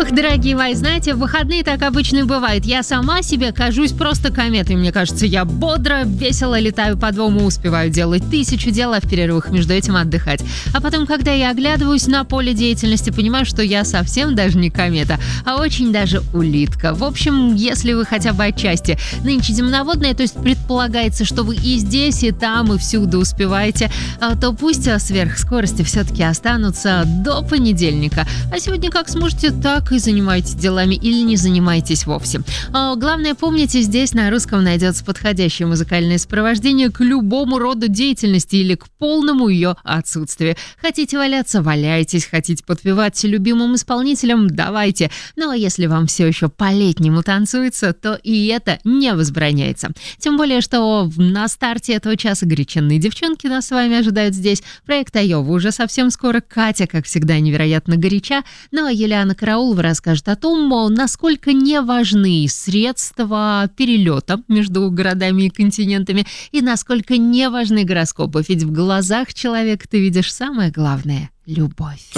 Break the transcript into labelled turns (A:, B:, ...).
A: Ох, дорогие мои, знаете, в выходные так обычно и бывает. Я сама себе кажусь просто кометой. Мне кажется, я бодро, весело летаю по дому, успеваю делать 1000 дел, а в перерывах между этим отдыхать. А потом, когда я оглядываюсь на поле деятельности, понимаю, что я совсем даже не комета, а очень даже улитка. В общем, если вы хотя бы отчасти нынче земноводная, то есть предполагается, что вы и здесь, и там, и всюду успеваете, то пусть сверхскорости все-таки останутся до понедельника. А сегодня как сможете, так и занимайтесь делами или не занимайтесь вовсе. Главное, помните, здесь на русском найдется подходящее музыкальное сопровождение к любому роду деятельности или к полному ее отсутствию. Хотите валяться – валяйтесь, хотите подпевать любимым исполнителям – давайте. Ну а если вам все еще по-летнему танцуется, то и это не возбраняется. Тем более, что на старте этого часа горяченные девчонки нас с вами ожидают здесь. Проект Айова уже совсем скоро. Катя, как всегда, невероятно горяча. Ну а Юлиана Караулова расскажет о том, насколько не важны средства перелета между городами и континентами и насколько не важны гороскопы. Ведь в глазах человека ты видишь самое главное – любовь.